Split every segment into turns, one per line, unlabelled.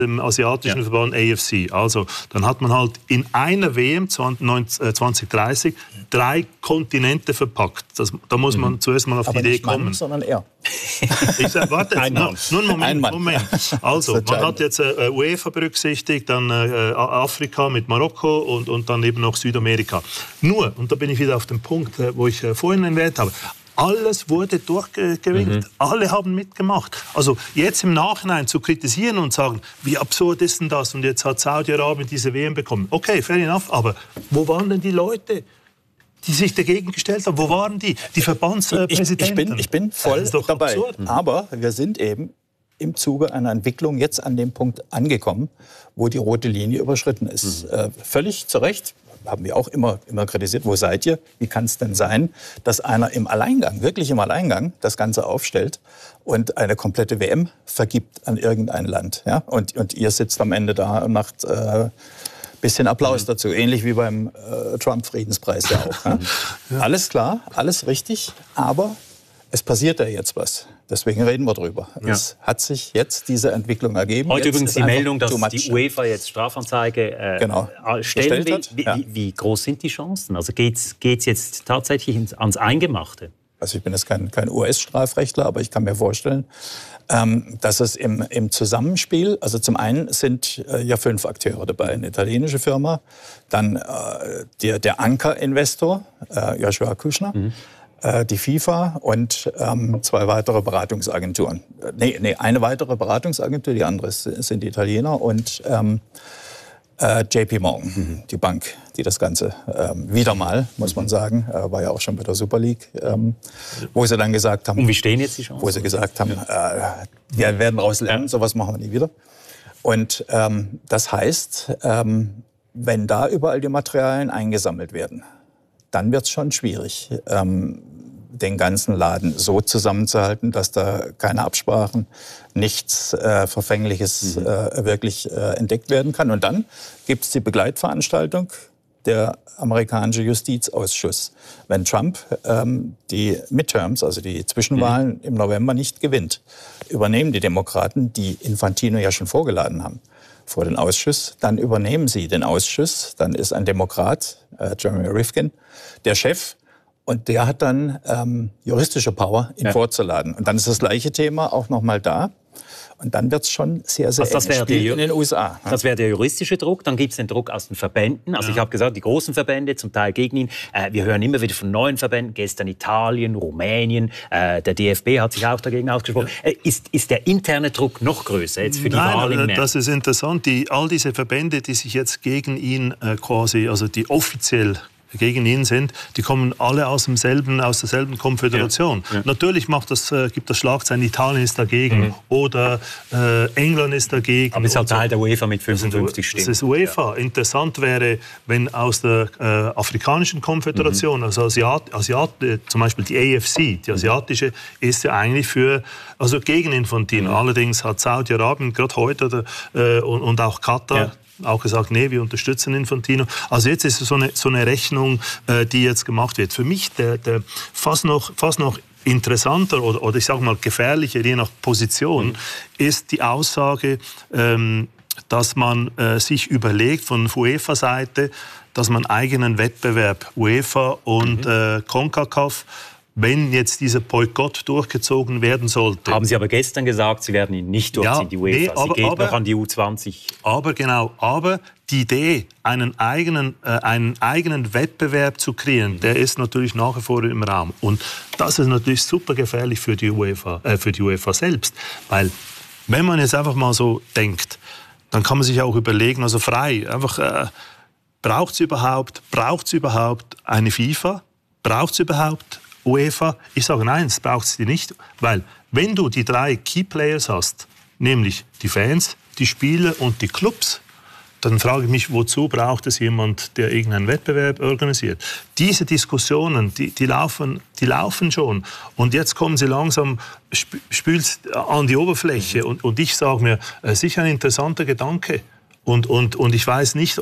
dem asiatischen Verband AFC. Also, dann hat man halt in einer WM 2030 3 Kontinente verpackt. Da muss man zuerst mal auf die Idee kommen.
Mann, sondern er.
Ich sag, warte, nur einen Moment. Also, man hat jetzt UEFA berücksichtigt, dann Afrika mit Marokko und dann eben noch Südamerika. Nur, und da bin ich wieder auf dem Punkt, wo ich vorhin erwähnt habe, alles wurde durchgewinkt. Alle haben mitgemacht. Also jetzt im Nachhinein zu kritisieren und sagen, wie absurd ist denn das? Und jetzt hat Saudi-Arabien diese WM bekommen. Okay, fair enough. Aber wo waren denn die Leute, die sich dagegen gestellt haben? Wo waren die Verbandspräsidenten?
Ich bin voll dabei. Absurd. Aber wir sind eben im Zuge einer Entwicklung jetzt an dem Punkt angekommen, wo die rote Linie überschritten ist. Völlig zu Recht. Haben wir auch immer kritisiert, wo seid ihr? Wie kann es denn sein, dass einer im Alleingang, wirklich im Alleingang, das Ganze aufstellt und eine komplette WM vergibt an irgendein Land? Ja? Und ihr sitzt am Ende da und macht bisschen Applaus dazu, ähnlich wie beim Trump-Friedenspreis ja auch. Ja? Alles klar, alles richtig, aber es passiert ja jetzt was. Deswegen reden wir drüber. Ja. Es hat sich jetzt diese Entwicklung ergeben.
Heute jetzt übrigens die Meldung, dass die UEFA jetzt Strafanzeige stellen will. Wie groß sind die Chancen? Also geht's jetzt tatsächlich ans Eingemachte?
Also ich bin jetzt kein US-Strafrechtler, aber ich kann mir vorstellen, dass es im Zusammenspiel, also zum einen sind ja 5 Akteure dabei, eine italienische Firma, dann der Anker-Investor, Joshua Kushner, die FIFA und 2 weitere Beratungsagenturen. Eine weitere Beratungsagentur, die andere sind die Italiener und JP Morgan, die Bank, die das Ganze wieder mal, muss man sagen, war ja auch schon bei der Super League, wo sie dann gesagt haben...
Und wie stehen jetzt die Chancen?
Wo sie gesagt haben, wir werden daraus lernen, sowas machen wir nie wieder. Und das heißt, wenn da überall die Materialien eingesammelt werden, dann wird es schon schwierig, den ganzen Laden so zusammenzuhalten, dass da keine Absprachen, nichts Verfängliches wirklich entdeckt werden kann. Und dann gibt es die Begleitveranstaltung, der amerikanische Justizausschuss. Wenn Trump die Midterms, also die Zwischenwahlen im November nicht gewinnt, übernehmen die Demokraten, die Infantino ja schon vorgeladen haben, vor den Ausschuss. Dann übernehmen sie den Ausschuss. Dann ist ein Demokrat, Jeremy Rifkin, der Chef. Und der hat dann juristische Power, ihn vorzuladen. Und dann ist das gleiche Thema auch noch mal da. Und dann wird es schon sehr, sehr eng in den USA.
Das wäre der juristische Druck. Dann gibt es den Druck aus den Verbänden. Also ich habe gesagt, die großen Verbände, zum Teil gegen ihn. Wir hören immer wieder von neuen Verbänden. Gestern Italien, Rumänien. Der DFB hat sich auch dagegen ausgesprochen. Ist der interne Druck noch größer jetzt für die Wahl im März?
Das ist interessant. All diese Verbände, die sich jetzt gegen ihn quasi, also die offiziell gegen ihn sind, die kommen alle aus derselben Konföderation. Ja. Natürlich gibt das Schlagzeilen, Italien ist dagegen oder England ist dagegen.
Aber es ist halt Teil der UEFA mit 55 Stimmen.
Das ist UEFA. Ja. Interessant wäre, wenn aus der afrikanischen Konföderation, also zum Beispiel die AFC, die asiatische, ist ja eigentlich gegen Infantino. Allerdings hat Saudi-Arabien gerade heute und auch Katar auch gesagt, nee, wir unterstützen Infantino. Also jetzt ist es so eine Rechnung, die jetzt gemacht wird. Für mich der fast noch interessanter oder ich sage mal gefährlicher, je nach Position, ist die Aussage, dass man sich überlegt von UEFA-Seite, dass man eigenen Wettbewerb UEFA und CONCACAF, wenn jetzt dieser Boykott durchgezogen werden sollte.
Haben Sie aber gestern gesagt, Sie werden ihn nicht durchziehen, die UEFA. Sie geht noch an die U20.
Aber die Idee, einen eigenen Wettbewerb zu kreieren, der ist natürlich nach wie vor im Raum. Und das ist natürlich super gefährlich für die UEFA selbst. Weil, wenn man jetzt einfach mal so denkt, dann kann man sich auch überlegen, also frei, einfach, braucht es überhaupt eine FIFA? Braucht es überhaupt UEFA? Ich sage nein, es braucht es nicht, weil wenn du die 3 Key Players hast, nämlich die Fans, die Spieler und die Clubs, dann frage ich mich, wozu braucht es jemand, der irgendeinen Wettbewerb organisiert? Diese Diskussionen, die laufen schon. Und jetzt kommen sie langsam, spült an die Oberfläche. Und ich sage mir, sicher ein interessanter Gedanke. Und ich weiß nicht,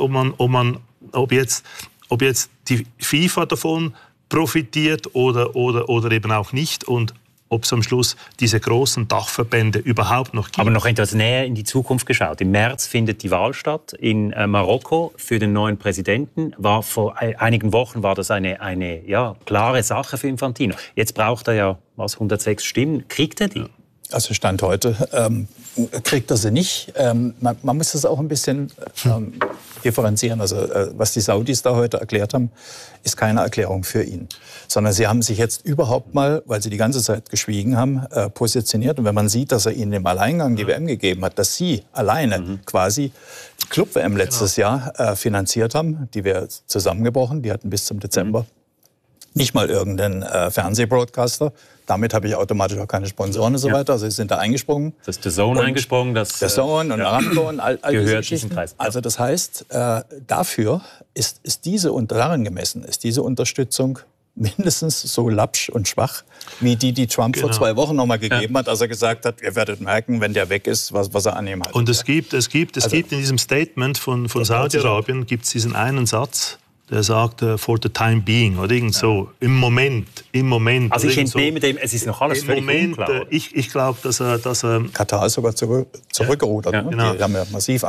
ob jetzt die FIFA davon profitiert oder eben auch nicht. Und ob es am Schluss diese großen Dachverbände überhaupt noch gibt.
Aber noch etwas näher in die Zukunft geschaut. Im März findet die Wahl statt in Marokko für den neuen Präsidenten. Vor einigen Wochen war das eine klare Sache für Infantino. Jetzt braucht er ja 106 Stimmen. Kriegt er die? Ja.
Also Stand heute kriegt er sie nicht. Man muss das auch ein bisschen differenzieren. Also was die Saudis da heute erklärt haben, ist keine Erklärung für ihn. Sondern sie haben sich jetzt überhaupt mal, weil sie die ganze Zeit geschwiegen haben, positioniert. Und wenn man sieht, dass er ihnen im Alleingang die WM gegeben hat, dass sie alleine quasi die Club-WM letztes Jahr finanziert haben, die wäre zusammengebrochen, die hatten bis zum Dezember nicht mal irgendeinen Fernsehbroadcaster. Damit habe ich automatisch auch keine Sponsoren und so weiter. Also sie sind da eingesprungen.
Das ist The Zone eingesprungen.
The Zone und Aramco und all
gehört diesem Kreis.
Also das heißt, dafür ist diese, daran gemessen, ist diese Unterstützung mindestens so lapsch und schwach, wie die Trump vor 2 Wochen noch mal gegeben hat, als er gesagt hat, ihr werdet merken, wenn der weg ist, was er an ihm hat.
Und es gibt in diesem Statement von Saudi-Arabien gibt's diesen einen Satz, der sagt, for the time being, oder irgend so, im Moment.
Also ich entnehme dem, es ist noch alles völlig unklar.
Ich glaube, dass er...
Katar ist sogar zurückgerudert.
Ja, genau.
Die haben ja massiv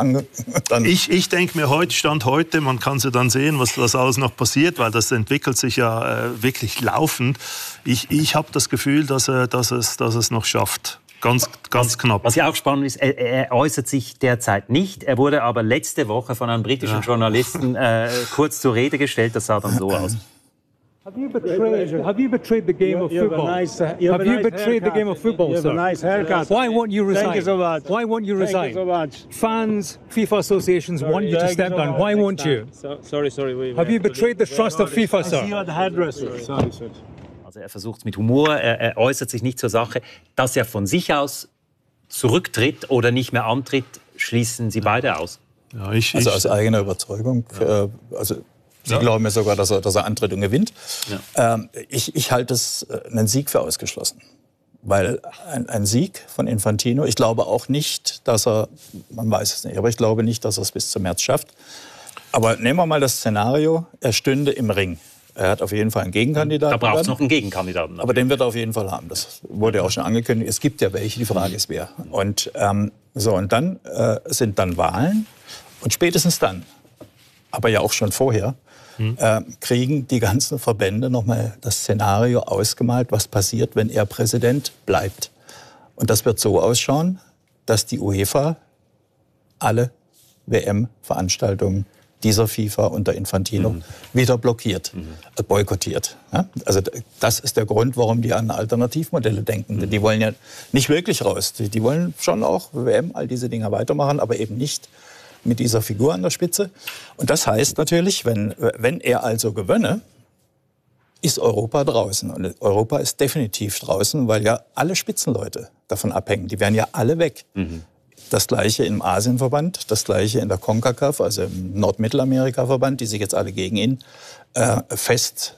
Ich denke mir, Stand heute, man kann ja dann sehen, was alles noch passiert, weil das entwickelt sich ja wirklich laufend. Ich habe das Gefühl, dass es noch schafft. Ganz knapp.
Was ja auch spannend ist, er äußert sich derzeit nicht. Er wurde aber letzte Woche von einem britischen Journalisten kurz zur Rede gestellt. Das sah dann so aus.
Have you betrayed the game of football? Have you betrayed the game of football, sir?
Nice haircut.
Why won't you resign?
Thank you so much.
Why won't you resign?
Thank you so much.
Fans, FIFA associations want you to step down. Why won't you?
Sorry.
Have you betrayed the trust of FIFA, sir?
I see you at the hairdresser. Sorry.
Also er versucht es mit Humor, er äußert sich nicht zur Sache. Dass er von sich aus zurücktritt oder nicht mehr antritt, schließen Sie beide aus.
Ja, also aus eigener Überzeugung. Sie glauben mir sogar, dass er antritt und gewinnt. Ja. Ich halte es einen Sieg für ausgeschlossen. Weil ein Sieg von Infantino, ich glaube auch nicht, dass er, man weiß es nicht, aber ich glaube nicht, dass er es bis zum März schafft. Aber nehmen wir mal das Szenario, er stünde im Ring. Er hat auf jeden Fall einen Gegenkandidaten.
Da braucht es noch einen Gegenkandidaten.
Aber den wird er auf jeden Fall haben. Das wurde ja auch schon angekündigt. Es gibt ja welche, die Frage ist wer. Und dann sind dann Wahlen. Und spätestens dann, aber ja auch schon vorher, kriegen die ganzen Verbände nochmal das Szenario ausgemalt, was passiert, wenn er Präsident bleibt. Und das wird so ausschauen, dass die UEFA alle WM-Veranstaltungen dieser FIFA unter Infantino wieder blockiert, boykottiert. Ja? Also das ist der Grund, warum die an Alternativmodelle denken. Die wollen ja nicht wirklich raus. Die wollen schon auch WM, all diese Dinge weitermachen, aber eben nicht mit dieser Figur an der Spitze. Und das heißt natürlich, wenn er also gewönne, ist Europa draußen. Und Europa ist definitiv draußen, weil ja alle Spitzenleute davon abhängen. Die werden ja alle weg. Das Gleiche im Asienverband, das Gleiche in der CONCACAF, also im Nordmittelamerika-Verband, die sich jetzt alle gegen ihn fest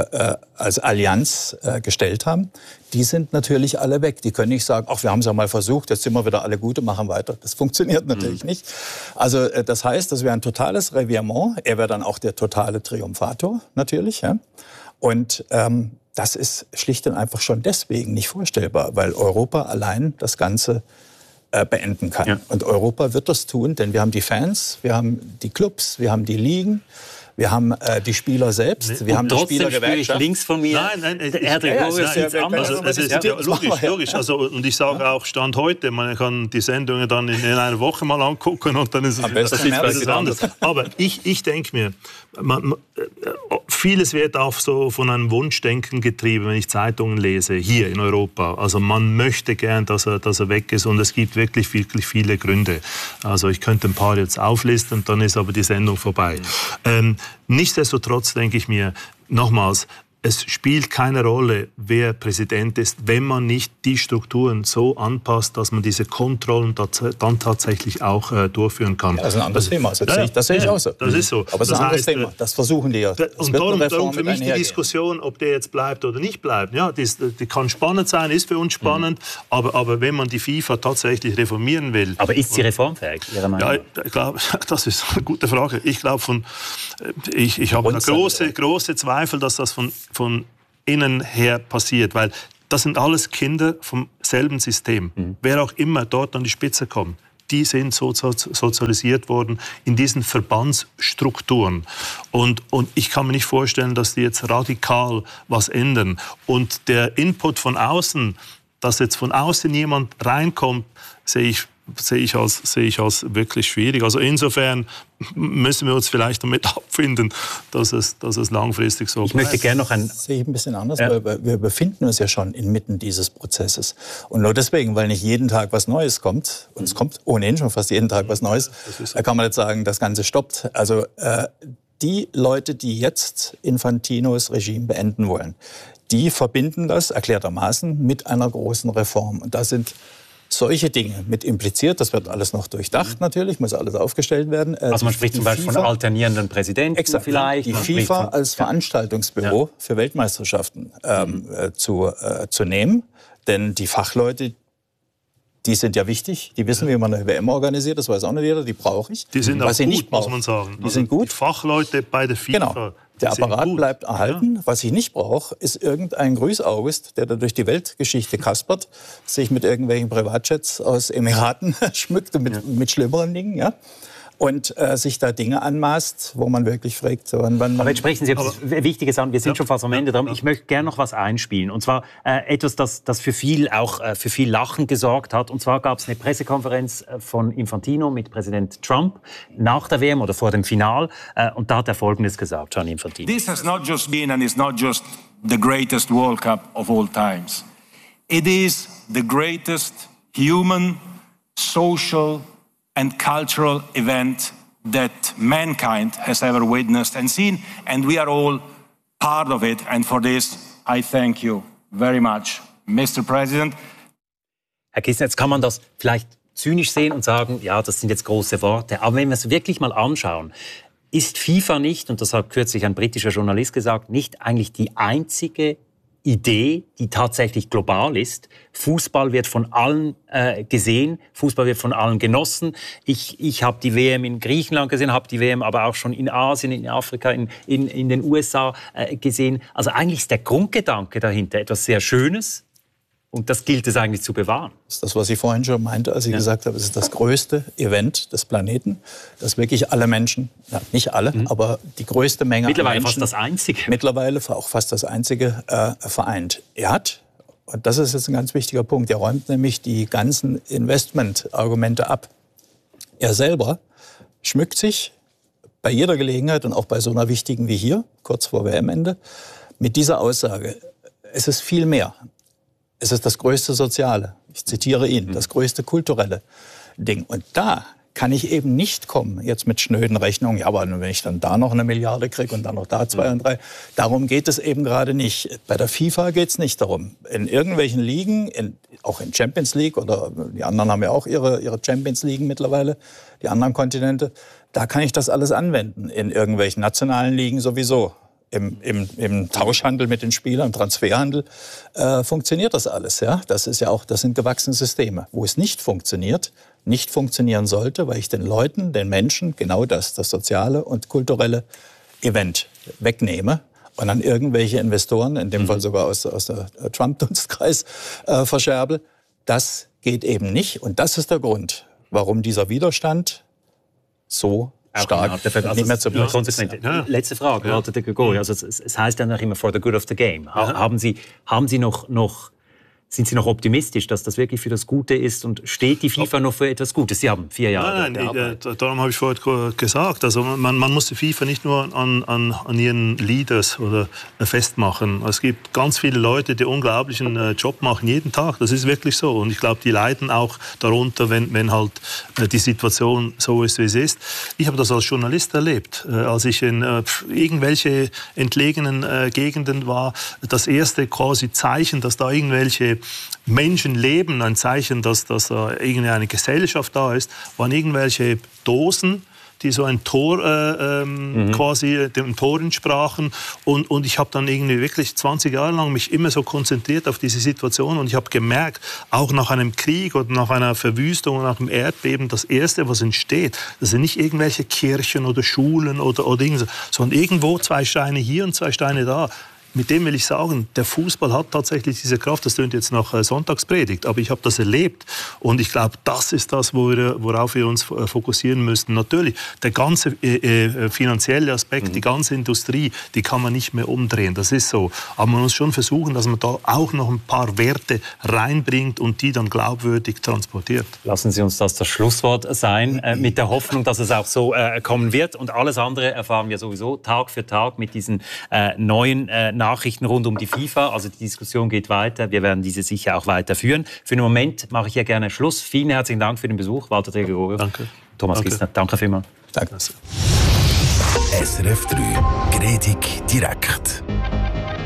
als Allianz gestellt haben. Die sind natürlich alle weg. Die können nicht sagen, ach, wir haben es ja mal versucht, jetzt sind wir wieder alle Gute, machen weiter. Das funktioniert natürlich nicht. Also das heißt, das wäre ein totales Revirement. Er wäre dann auch der totale Triumphator natürlich. Ja? Und das ist schlicht und einfach schon deswegen nicht vorstellbar, weil Europa allein das Ganze beenden kann. Ja. Und Europa wird das tun, denn wir haben die Fans, wir haben die Clubs, wir haben die Ligen, wir haben die Spieler selbst, wir haben die Spielergewerkschaft.
Links von mir.
Nein, es ist logisch. Also, und ich sage auch, Stand heute, man kann die Sendungen dann in einer Woche mal angucken und dann ist es anders. Aber ich denke mir, vieles wird auch so von einem Wunschdenken getrieben, wenn ich Zeitungen lese, hier in Europa. Also man möchte gern, dass er weg ist und es gibt wirklich viele Gründe. Also ich könnte ein paar jetzt auflisten, dann ist aber die Sendung vorbei. Nichtsdestotrotz denke ich mir, nochmals, es spielt keine Rolle, wer Präsident ist, wenn man nicht die Strukturen so anpasst, dass man diese Kontrollen dann tatsächlich auch durchführen kann.
Ja, das ist ein anderes Thema. Das sehe ich auch so.
Das ist so.
Aber es ist ein anderes Thema. Das versuchen die ja.
Und darum für mich die Diskussion, ob der jetzt bleibt oder nicht bleibt, ja, die kann spannend sein, ist für uns spannend, aber wenn man die FIFA tatsächlich reformieren will...
Aber ist sie reformfähig, Ihrer Meinung nach?
Ja, ich glaube, das ist eine gute Frage. Ich glaube, ich habe große Zweifel, dass das von innen her passiert, weil das sind alles Kinder vom selben System. Wer auch immer dort an die Spitze kommt, die sind sozialisiert worden in diesen Verbandsstrukturen. Und ich kann mir nicht vorstellen, dass die jetzt radikal was ändern. Und der Input von außen, dass jetzt von außen jemand reinkommt, sehe ich als wirklich schwierig. Also insofern müssen wir uns vielleicht damit abfinden, dass es langfristig so bleibt.
Ich möchte gerne noch
Das sehe ich ein bisschen anders, weil wir befinden uns ja schon inmitten dieses Prozesses. Und nur deswegen, weil nicht jeden Tag was Neues kommt, und es kommt ohnehin schon fast jeden Tag was Neues, da kann man jetzt sagen, das Ganze stoppt. Also die Leute, die jetzt Infantinos Regime beenden wollen, die verbinden das erklärtermaßen mit einer großen Reform. Und da sind solche Dinge mit impliziert, das wird alles noch durchdacht natürlich, muss alles aufgestellt werden.
Also man spricht zum Beispiel von alternierenden Präsidenten vielleicht.
Die FIFA als Veranstaltungsbüro für Weltmeisterschaften zu nehmen, denn die Fachleute, die sind ja wichtig, die wissen, wie man eine WM organisiert, das weiß auch nicht jeder, die brauche ich.
Die sind
was
auch gut,
nicht brauche.
muss man sagen.
Die sind gut.
Die Fachleute bei der FIFA.
Genau. Der Apparat bleibt erhalten. Ja. Was ich nicht brauche, ist irgendein Grüß-August, der da durch die Weltgeschichte kaspert, sich mit irgendwelchen Privatjets aus Emiraten schmückt und mit schlimmeren Dingen, ja. Und sich da Dinge anmaßt, wo man wirklich fragt.
Aber jetzt sprechen Sie etwas Wichtiges an. Wir sind schon fast am Ende dran. Ich möchte gerne noch was einspielen. Und zwar etwas, das für viel Lachen gesorgt hat. Und zwar gab es eine Pressekonferenz von Infantino mit Präsident Trump nach der WM oder vor dem Final. Und da hat er Folgendes gesagt, Gianni Infantino.
This has not just been and is not just the greatest World Cup of all times. It is the greatest human, social and cultural event that mankind has ever witnessed and seen, and we are all part of it. And for this, I thank you very much, Mr. President.
Herr Kissner, jetzt kann man das vielleicht zynisch sehen und sagen, ja, das sind jetzt große Worte. Aber wenn wir es wirklich mal anschauen, ist FIFA nicht, und das hat kürzlich ein britischer Journalist gesagt, nicht eigentlich die einzige Idee, die tatsächlich global ist. Fußball wird von allen gesehen, Fußball wird von allen genossen. Ich habe die WM in Griechenland gesehen, habe die WM aber auch schon in Asien, in Afrika, in den USA gesehen. Also eigentlich ist der Grundgedanke dahinter etwas sehr Schönes. Und das gilt es eigentlich zu bewahren.
Das ist das, was ich vorhin schon meinte, als ich gesagt habe, es ist das größte Event des Planeten, das wirklich alle Menschen, ja, nicht alle, aber die größte Menge
mittlerweile
an Menschen,
fast das Einzige.
Mittlerweile auch fast das Einzige vereint. Er hat, und das ist jetzt ein ganz wichtiger Punkt, er räumt nämlich die ganzen Investment-Argumente ab. Er selber schmückt sich bei jeder Gelegenheit und auch bei so einer wichtigen wie hier, kurz vor WM-Ende, mit dieser Aussage, es ist viel mehr. Es ist das größte Soziale, ich zitiere ihn, das größte kulturelle Ding. Und da kann ich eben nicht kommen, jetzt mit schnöden Rechnungen, ja, aber wenn ich dann da noch 1 Milliarde kriege und dann noch da 2 und 3, darum geht es eben gerade nicht. Bei der FIFA geht es nicht darum. In irgendwelchen Ligen, auch in Champions League, oder die anderen haben ja auch ihre Champions League mittlerweile, die anderen Kontinente, da kann ich das alles anwenden. In irgendwelchen nationalen Ligen sowieso. Im Tauschhandel mit den Spielern, im Transferhandel funktioniert das alles. Ja? Das sind gewachsene Systeme. Wo es nicht funktionieren sollte, weil ich den Leuten, den Menschen genau das soziale und kulturelle Event wegnehme und an irgendwelche Investoren, in dem Fall sogar aus der Trump-Dunstkreis, verscherbe. Das geht eben nicht. Und das ist der Grund, warum dieser Widerstand so stark nicht mehr zu
konsequent. Ja. Letzte Frage, Walter de Gregori. Also es heißt ja noch immer for the good of the game. Haben Sie sind Sie noch optimistisch, dass das wirklich für das Gute ist und steht die FIFA noch für etwas Gutes? Sie haben 4 Jahre.
Nein, darum habe ich vorhin gesagt. Also man muss die FIFA nicht nur an ihren Leaders oder festmachen. Es gibt ganz viele Leute, die unglaublichen Job machen jeden Tag. Das ist wirklich so. Und ich glaube, die leiden auch darunter, wenn halt die Situation so ist, wie sie ist. Ich habe das als Journalist erlebt, als ich in irgendwelche entlegenen Gegenden war. Das erste quasi Zeichen, dass da irgendwelche Menschen leben, ein Zeichen, dass irgendeine Gesellschaft da ist, waren irgendwelche Dosen, die so ein Tor quasi dem Tor entsprachen. Und ich habe dann irgendwie wirklich 20 Jahre lang mich immer so konzentriert auf diese Situation. Und ich habe gemerkt, auch nach einem Krieg oder nach einer Verwüstung oder nach einem Erdbeben, das Erste, was entsteht, das sind nicht irgendwelche Kirchen oder Schulen oder irgendwas, sondern irgendwo 2 Steine hier und 2 Steine da. mit dem will ich sagen, der Fußball hat tatsächlich diese Kraft. Das klingt jetzt nach Sonntagspredigt, aber ich habe das erlebt. Und ich glaube, das ist das, worauf wir uns fokussieren müssen. Natürlich, der ganze finanzielle Aspekt, die ganze Industrie, die kann man nicht mehr umdrehen. Das ist so. Aber man muss schon versuchen, dass man da auch noch ein paar Werte reinbringt und die dann glaubwürdig transportiert.
Lassen Sie uns das Schlusswort sein, mit der Hoffnung, dass es auch so kommen wird. Und alles andere erfahren wir sowieso Tag für Tag mit diesen neuen Nachrichten rund um die FIFA. Also die Diskussion geht weiter. Wir werden diese sicher auch weiterführen. Für den Moment mache ich hier gerne Schluss. Vielen herzlichen Dank für den Besuch, Walter Gregorio.
Danke.
Thomas Kistner, danke vielmals.
Danke.
SRF 3, Gredig direkt.